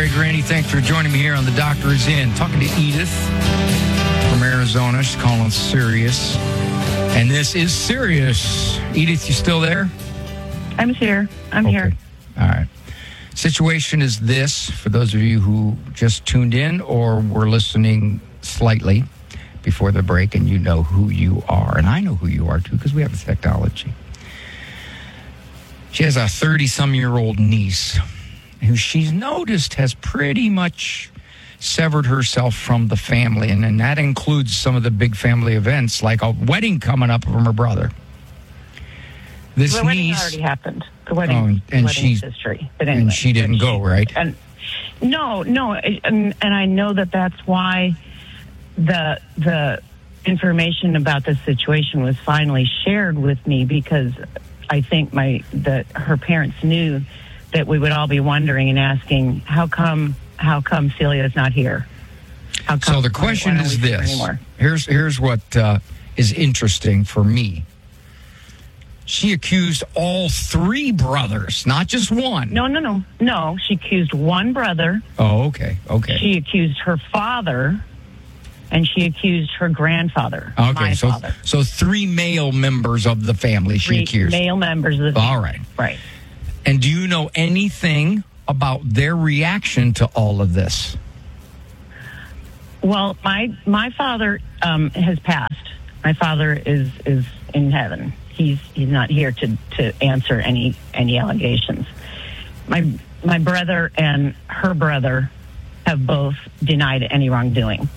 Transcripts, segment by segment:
Greg Graney. Thanks for joining me here on The Doctor Is In. Talking to Edith from Arizona. She's calling Sirius. And this is Sirius. Edith, you still there? I'm here. I'm here. All right. Situation is this, for those of you who just tuned in or were listening slightly before the break, and you know who you are. And I know who you are, too, because we have the technology. She has a 30-some-year-old niece who she's noticed has pretty much severed herself from the family, and that includes some of the big family events, like a wedding coming up from her brother. This the wedding niece already happened. The wedding, and she's history. But anyway, and she didn't go, right? And no, and I know that's why the information about this situation was finally shared with me, because I think her parents knew that we would all be wondering and asking, how come Celia's not here? So the question is this. Here's what is interesting for me. She accused all three brothers, not just one. No. She accused one brother. Oh, okay. She accused her father, and she accused her grandfather. Okay, so three male members of the family she accused. Male members of the family. All right. Right. And do you know anything about their reaction to all of this? Well, my father has passed. My father is in heaven. He's not here to answer any allegations. My brother and her brother have both denied any wrongdoing.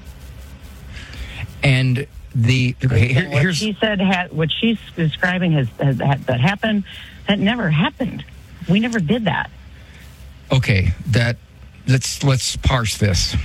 And what she said, what she's describing that happened. That never happened. We never did that. Okay, let's parse this.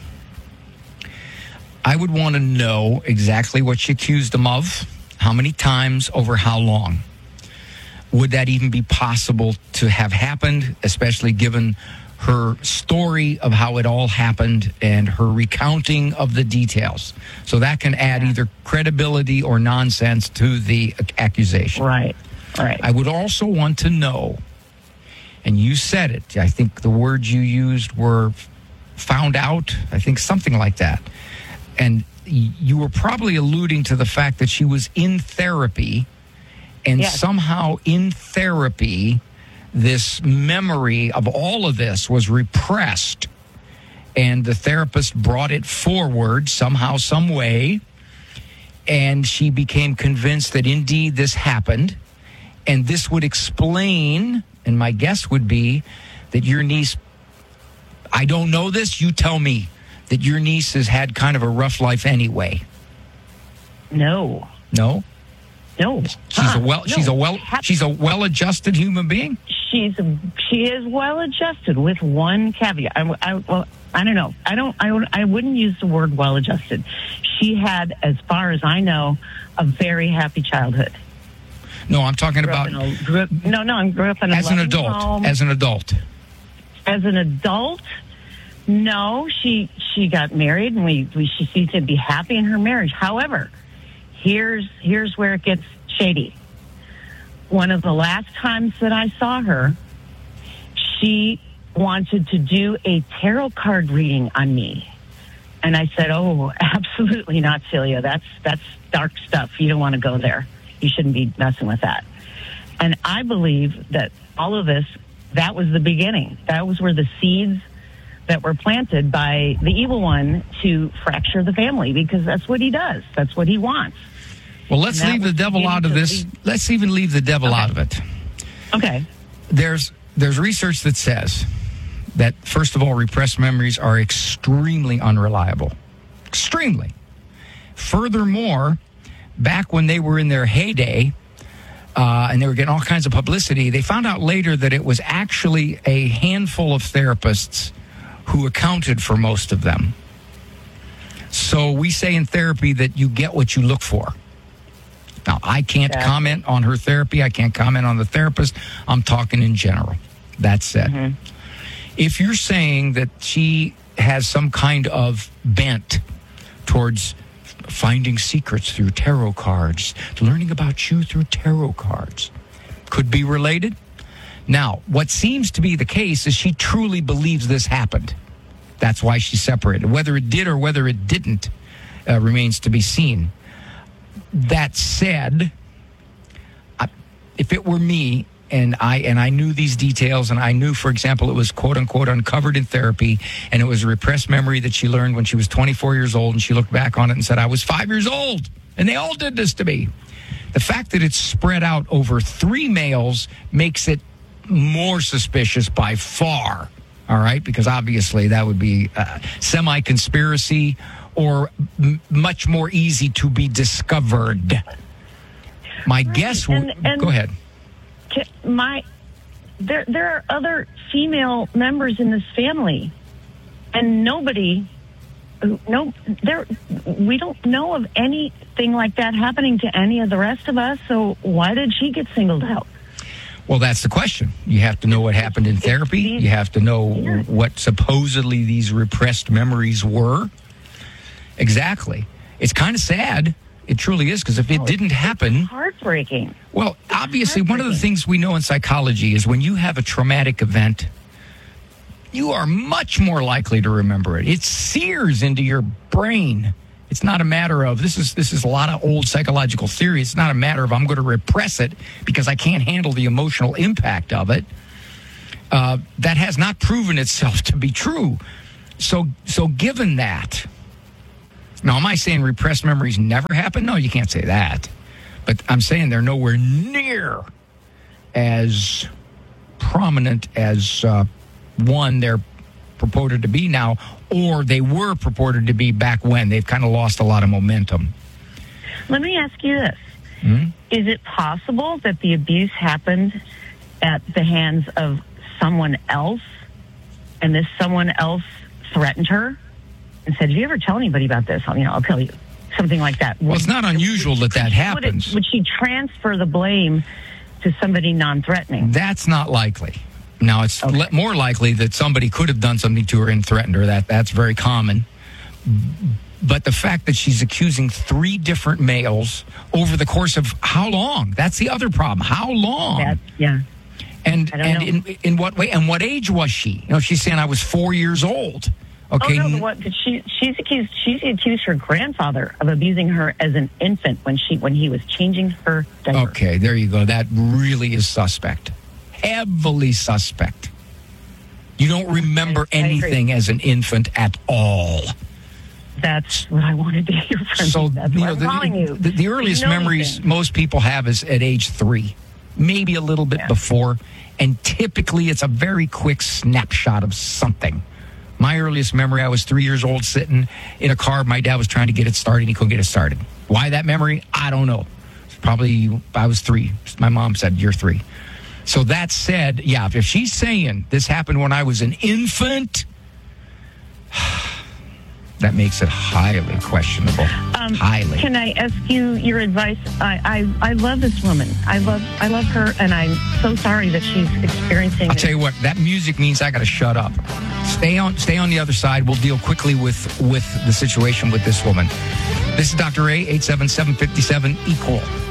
I would want to know exactly what she accused them of, how many times, over how long. Would that even be possible to have happened, especially given her story of how it all happened and her recounting of the details? So that can add either credibility or nonsense to the accusation. Right. I would also want to know, and you said it, I think the words you used were found out, I think something like that. And you were probably alluding to the fact that she was in therapy, and somehow in therapy, this memory of all of this was repressed, and the therapist brought it forward somehow, some way, and she became convinced that indeed this happened. And this would explain, and my guess would be, that your niece, I don't know this, you tell me, that your niece has had kind of a rough life anyway. No. She's a well-adjusted human being. She is well-adjusted, with one caveat. I don't know. I wouldn't use the word well-adjusted. She had, as far as I know, a very happy childhood. No, I'm talking about... I grew up in a as an adult. home. As an adult. As an adult, no. She got married, and she seemed to be happy in her marriage. However, here's where it gets shady. One of the last times that I saw her, she wanted to do a tarot card reading on me. And I said, "Oh, absolutely not, Celia. That's dark stuff. You don't want to go there. You shouldn't be messing with that." And I believe that all of this, that was the beginning. That was where the seeds that were planted by the evil one to fracture the family, because that's what he does. That's what he wants. Well, let's leave the devil out of this. Let's even leave the devil out of it. Okay. There's research that says that, first of all, repressed memories are extremely unreliable. Extremely. Furthermore, back when they were in their heyday, and they were getting all kinds of publicity, they found out later that it was actually a handful of therapists who accounted for most of them. So we say in therapy that you get what you look for. Now, I can't comment on her therapy. I can't comment on the therapist. I'm talking in general. That said, if you're saying that she has some kind of bent towards finding secrets through tarot cards, learning about you through tarot cards, could be related. Now, what seems to be the case is she truly believes this happened. That's why she separated. Whether it did or whether it didn't remains to be seen. That said, if it were me and I knew these details, and I knew, for example, it was quote unquote uncovered in therapy, and it was a repressed memory that she learned when she was 24 years old, and she looked back on it and said, I was 5 years old and they all did this to me. The fact that it's spread out over 3 males makes it more suspicious by far. All right, because obviously that would be semi-conspiracy or much more easy to be discovered. My guess would... Go ahead. There are other female members in this family, and we don't know of anything like that happening to any of the rest of us, so why did she get singled out? Well, that's the question. You have to know what happened in therapy. You have to know what supposedly these repressed memories were. Exactly. It's kind of sad. It truly is, because if it didn't happen... heartbreaking. Well, obviously, one of the things we know in psychology is when you have a traumatic event, you are much more likely to remember it. It sears into your brain. It's not a matter of, this is a lot of old psychological theory. It's not a matter of I'm going to repress it because I can't handle the emotional impact of it. That has not proven itself to be true. So given that, now am I saying repressed memories never happen? No, you can't say that. But I'm saying they're nowhere near as prominent as one they're purported to be now, or they were purported to be back when. They've kind of lost a lot of momentum. Let me ask you this. Is it possible that the abuse happened at the hands of someone else, and this someone else threatened her and said, if you ever tell anybody about this, I'll kill you? Something like that. Well, it's not unusual that happens. Would she transfer the blame to somebody non-threatening? That's not likely. Now, it's more likely that somebody could have done something to her and threatened her. That's very common. But the fact that she's accusing 3 different males over the course of how long? That's the other problem. How long? Yeah. And in what way? And what age was she? She's saying I was 4 years old. Okay. Oh, no, she's accused her grandfather of abusing her as an infant when he was changing her diaper. Okay, there you go. That really is suspect. Heavily suspect. You don't remember anything as an infant at all. That's what I wanted to hear from you. So, that's what I'm calling you. The earliest memories most people have is at age 3, maybe a little bit before, and typically it's a very quick snapshot of something. My earliest memory, I was 3 years old sitting in a car. My dad was trying to get it started, and he couldn't get it started. Why that memory? I don't know. Probably I was 3. My mom said, you're 3. So that said, yeah, if she's saying this happened when I was an infant, that makes it highly questionable. Highly. Can I ask you your advice? I love this woman. I love her, and I'm so sorry that she's experiencing. I'll tell you what, that music means I got to shut up. Stay on the other side. We'll deal quickly with the situation with this woman. This is Dr. A, 877-57-EQUAL.